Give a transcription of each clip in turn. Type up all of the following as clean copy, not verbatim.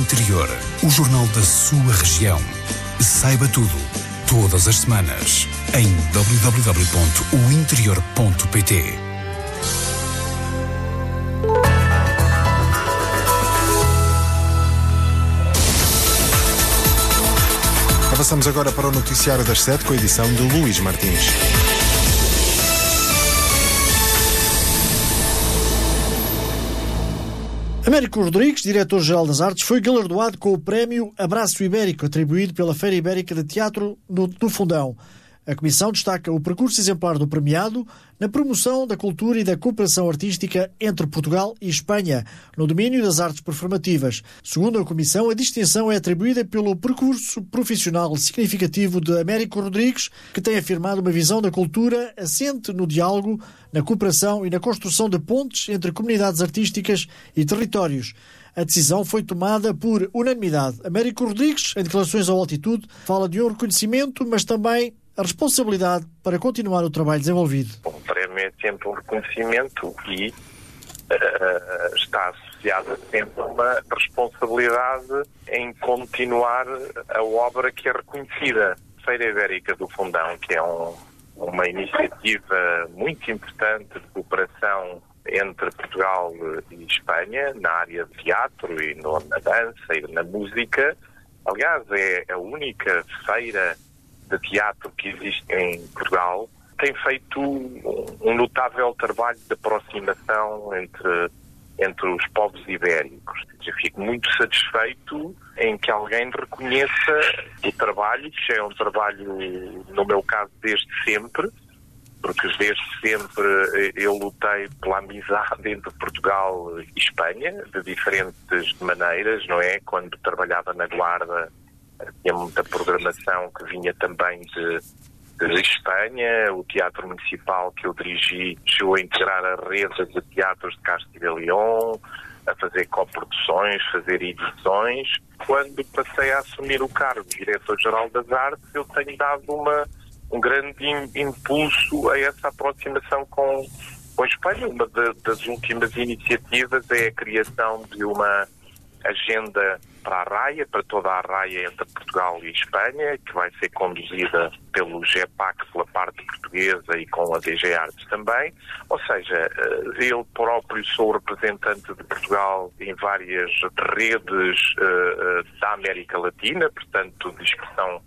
Interior, o jornal da sua região. Saiba tudo, todas as semanas, em www.ointerior.pt. Avançamos agora para o noticiário das 7 com a edição de Luís Martins. Américo Rodrigues, diretor-geral das Artes, foi galardoado com o prémio Abraço Ibérico, atribuído pela Feira Ibérica de Teatro do Fundão. A Comissão destaca o percurso exemplar do premiado na promoção da cultura e da cooperação artística entre Portugal e Espanha, no domínio das artes performativas. Segundo a Comissão, a distinção é atribuída pelo percurso profissional significativo de Américo Rodrigues, que tem afirmado uma visão da cultura assente no diálogo, na cooperação e na construção de pontes entre comunidades artísticas e territórios. A decisão foi tomada por unanimidade. Américo Rodrigues, em declarações ao Altitude, fala de um reconhecimento, mas também a responsabilidade para continuar o trabalho desenvolvido. O prémio é sempre um reconhecimento e está associada sempre uma responsabilidade em continuar a obra que é reconhecida. Feira Ibérica do Fundão, que é uma iniciativa muito importante de cooperação entre Portugal e Espanha, na área de teatro e na dança e na música. Aliás, é a única feira de teatro que existe em Portugal. Tem feito um notável trabalho de aproximação entre os povos ibéricos. Eu fico muito satisfeito em que alguém reconheça o trabalho, que é um trabalho, no meu caso, desde sempre, porque desde sempre eu lutei pela amizade entre Portugal e Espanha, de diferentes maneiras, não é? Quando trabalhava na Guarda, tinha muita programação que vinha também de Espanha. O Teatro Municipal que eu dirigi chegou a integrar a rede de teatros de Castilla e León, a fazer coproduções, fazer edições. Quando passei a assumir o cargo de Diretor-Geral das Artes, eu tenho dado um grande impulso a essa aproximação com a Espanha. Uma das últimas iniciativas é a criação de uma agenda para a raia, para toda a raia entre Portugal e Espanha, que vai ser conduzida pelo GEPAC, pela parte portuguesa, e com a DG Artes também. Ou seja, eu próprio sou representante de Portugal em várias redes da América Latina, portanto, de expressão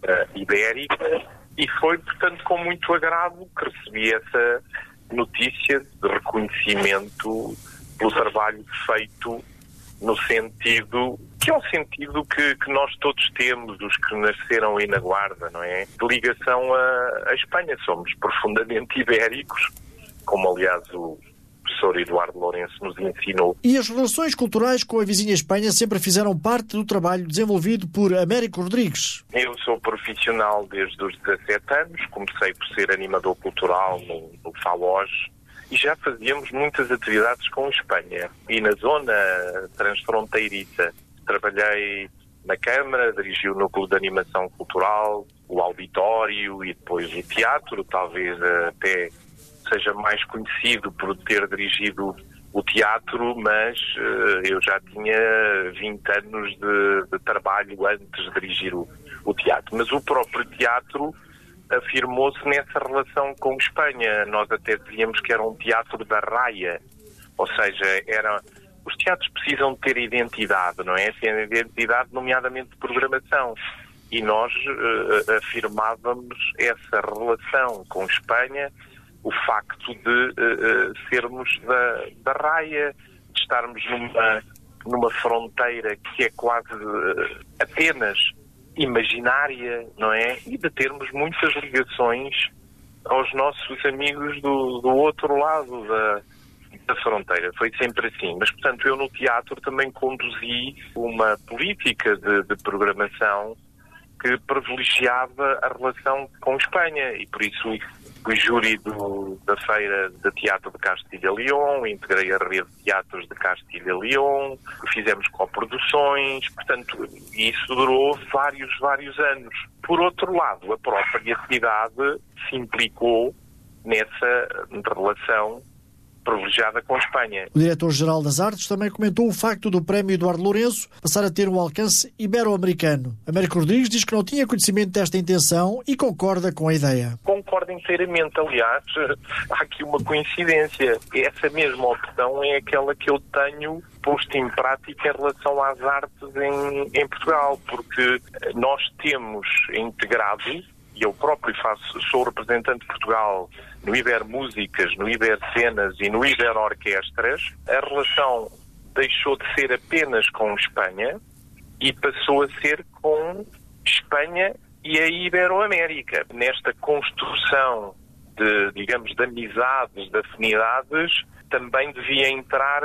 ibérica, e foi, portanto, com muito agrado que recebi essa notícia de reconhecimento pelo trabalho feito no sentido, que é o sentido que nós todos temos, os que nasceram aí na Guarda, não é? De ligação à Espanha. Somos profundamente ibéricos, como aliás o professor Eduardo Lourenço nos ensinou. E as relações culturais com a vizinha Espanha sempre fizeram parte do trabalho desenvolvido por Américo Rodrigues. Eu sou profissional desde os 17 anos, comecei por ser animador cultural no FAOJ, e já fazíamos muitas atividades com a Espanha. E na zona transfronteiriça trabalhei na Câmara, dirigi o núcleo de animação cultural, o auditório e depois o teatro. Talvez até seja mais conhecido por ter dirigido o teatro, mas eu já tinha 20 anos de trabalho antes de dirigir o teatro. Mas o próprio teatro afirmou-se nessa relação com Espanha. Nós até dizíamos que era um teatro da raia, ou seja, os teatros precisam de ter identidade, não é? Ter identidade, nomeadamente de programação. E nós afirmávamos essa relação com Espanha, o facto de sermos da raia, de estarmos numa fronteira que é quase apenas imaginária, não é? E de termos muitas ligações aos nossos amigos do outro lado da fronteira. Foi sempre assim. Mas, portanto, eu no teatro também conduzi uma política de programação que privilegiava a relação com Espanha, e por isso fui júri da Feira de Teatro de Castilla e León, integrei a rede de teatros de Castilla e León, fizemos coproduções, portanto, isso durou vários anos. Por outro lado, a própria cidade se implicou nessa relação privilegiada com a Espanha. O diretor-geral das Artes também comentou o facto do Prémio Eduardo Lourenço passar a ter um alcance ibero-americano. Américo Rodrigues diz que não tinha conhecimento desta intenção e concorda com a ideia. Concordo inteiramente. Aliás, há aqui uma coincidência. Essa mesma opção é aquela que eu tenho posto em prática em relação às artes em Portugal, porque nós temos integrado, e eu próprio sou representante de Portugal no Iber Músicas, no Iber Cenas e no Iber Orquestras. A relação deixou de ser apenas com Espanha e passou a ser com Espanha e a Iberoamérica. Nesta construção de amizades, de afinidades, também devia entrar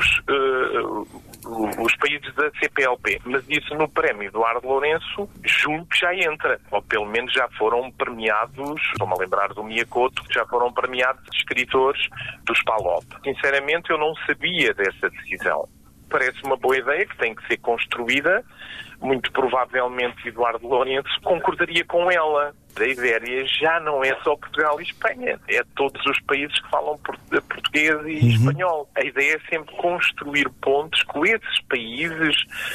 os países da CPLP. Mas isso no Prémio Eduardo Lourenço, julgo que já entra. Ou pelo menos já foram premiados, estou-me a lembrar do Miyakoto, que já foram premiados escritores dos PALOP. Sinceramente, eu não sabia dessa decisão. Parece uma boa ideia que tem que ser construída. Muito provavelmente Eduardo Lourenço concordaria com ela. A Ibéria já não é só Portugal e Espanha, é todos os países que falam português e espanhol. A ideia é sempre construir pontes com esses países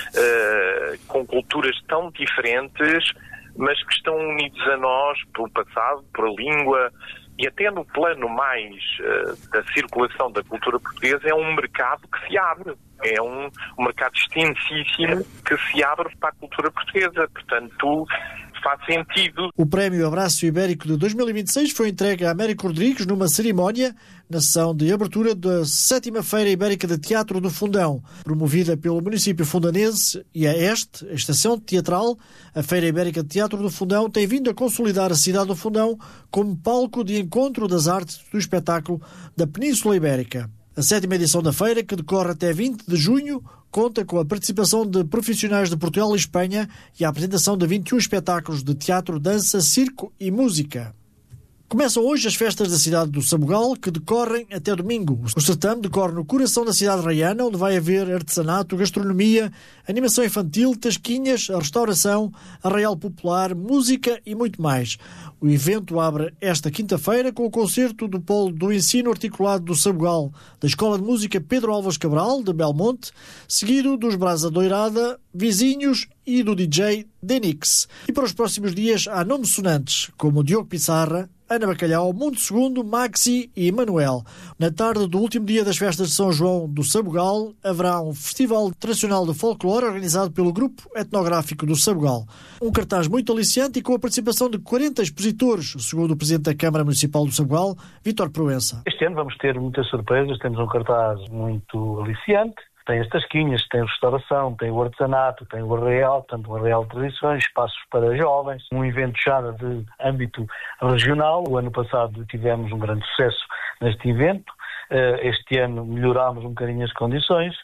com culturas tão diferentes, mas que estão unidos a nós pelo passado, pela língua. E até no plano mais da circulação da cultura portuguesa é um mercado que se abre. É um mercado extensíssimo que se abre para a cultura portuguesa. Portanto, faz sentido. O Prémio Abraço Ibérico de 2026 foi entregue a Américo Rodrigues numa cerimónia na sessão de abertura da 7ª Feira Ibérica de Teatro do Fundão, promovida pelo município fundanense e a Estação Teatral. A Feira Ibérica de Teatro do Fundão tem vindo a consolidar a cidade do Fundão como palco de encontro das artes do espetáculo da Península Ibérica. A 7ª edição da feira, que decorre até 20 de junho, conta com a participação de profissionais de Portugal e Espanha e a apresentação de 21 espetáculos de teatro, dança, circo e música. Começam hoje as festas da cidade do Sabugal, que decorrem até domingo. O certame decorre no coração da cidade raiana, onde vai haver artesanato, gastronomia, animação infantil, tasquinhas, a restauração, arraial popular, música e muito mais. O evento abre esta quinta-feira com o concerto do Polo do Ensino Articulado do Sabugal, da Escola de Música Pedro Álvares Cabral, de Belmonte, seguido dos Brasa Doirada, Vizinhos e do DJ Denix. E para os próximos dias há nomes sonantes, como Diogo Pissarra, Ana Bacalhau, Mundo Segundo, Maxi e Manuel. Na tarde do último dia das festas de São João do Sabugal, haverá um festival tradicional de folclore organizado pelo Grupo Etnográfico do Sabugal. Um cartaz muito aliciante e com a participação de 40 expositores, segundo o Presidente da Câmara Municipal do Sabugal, Vítor Proença. Este ano vamos ter muitas surpresas, temos um cartaz muito aliciante. Tem as tasquinhas, tem a restauração, tem o artesanato, tem o arraial, portanto o arraial de tradições, espaços para jovens, um evento já de âmbito regional. O ano passado tivemos um grande sucesso neste evento. Este ano melhorámos um bocadinho as condições.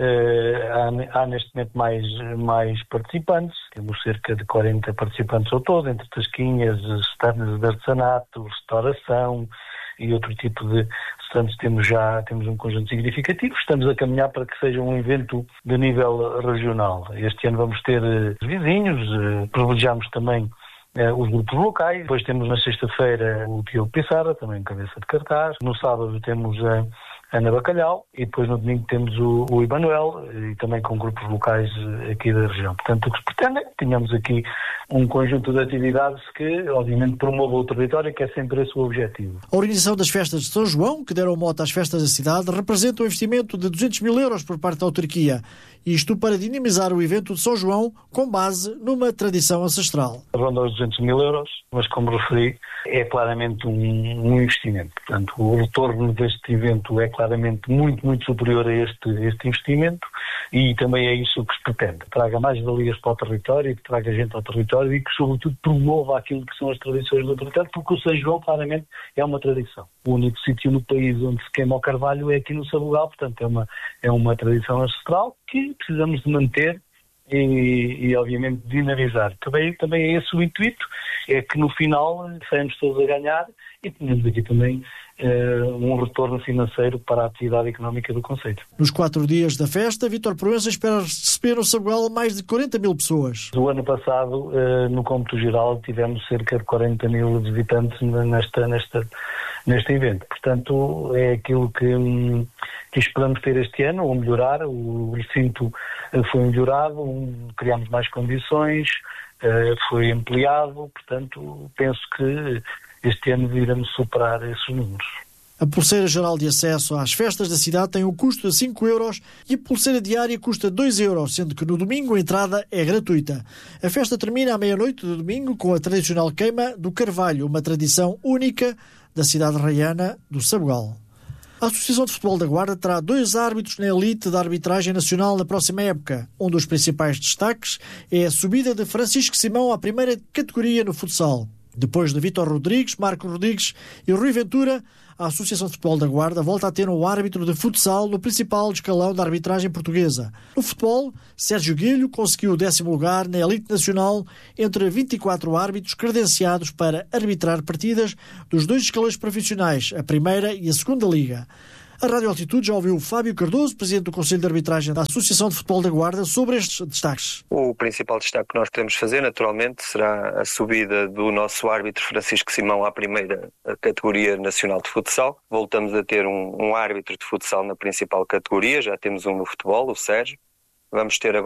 Há neste momento mais participantes. Temos cerca de 40 participantes ao todo, entre tasquinhas, stands de artesanato, restauração e outro tipo de stands. Temos um conjunto significativo. Estamos a caminhar para que seja um evento de nível regional. Este ano vamos ter os vizinhos, privilegiamos também os grupos locais. Depois temos na sexta-feira o Diogo Pissarra, também cabeça de cartaz. No sábado temos a Ana Bacalhau e depois no domingo temos o Emanuel e também com grupos locais aqui da região. Portanto, o que se pretende é que tenhamos aqui um conjunto de atividades que, obviamente, promovam o território, que é sempre esse o objetivo. A organização das festas de São João, que deram mote às festas da cidade, representa um investimento de 200 mil euros por parte da autarquia. Isto para dinamizar o evento de São João com base numa tradição ancestral. Ronda aos 200 mil euros, mas como referi, é claramente um investimento. Portanto, o retorno deste evento é claramente muito, muito superior a este investimento e também é isso que se pretende. Que traga mais valias para o território, que traga gente ao território e que, sobretudo, promova aquilo que são as tradições do território, porque o São João, claramente, é uma tradição. O único sítio no país onde se queima o carvalho é aqui no Sabugal, portanto, é uma tradição ancestral que precisamos de manter e obviamente, dinamizar. Também é esse o intuito, é que no final saímos todos a ganhar e tenhamos aqui também um retorno financeiro para a atividade económica do concelho. Nos 4 dias da festa, Vítor Proença espera receber no Sabugal mais de 40 mil pessoas. O ano passado, no cômputo geral, tivemos cerca de 40 mil visitantes neste evento. Portanto, é aquilo que esperamos ter este ano, ou melhorar. O recinto foi melhorado, criámos mais condições, foi ampliado, portanto, penso que este ano iremos superar esses números. A pulseira geral de acesso às festas da cidade tem um custo de 5 euros e a pulseira diária custa 2 euros, sendo que no domingo a entrada é gratuita. A festa termina à meia-noite do domingo com a tradicional queima do carvalho, uma tradição única da cidade raiana do Sabugal. A Associação de Futebol da Guarda terá 2 árbitros na elite da arbitragem nacional na próxima época. Um dos principais destaques é a subida de Francisco Simão à primeira categoria no futsal. Depois de Vítor Rodrigues, Marco Rodrigues e Rui Ventura, a Associação de Futebol da Guarda volta a ter um árbitro de futsal no principal escalão da arbitragem portuguesa. No futebol, Sérgio Guilho conseguiu o 10º lugar na elite nacional entre 24 árbitros credenciados para arbitrar partidas dos 2 escalões profissionais, a primeira e a segunda liga. A Rádio Altitude já ouviu o Fábio Cardoso, presidente do Conselho de Arbitragem da Associação de Futebol da Guarda, sobre estes destaques. O principal destaque que nós podemos fazer, naturalmente, será a subida do nosso árbitro Francisco Simão à primeira categoria nacional de futsal. Voltamos a ter um árbitro de futsal na principal categoria, já temos um no futebol, o Sérgio. Vamos ter agora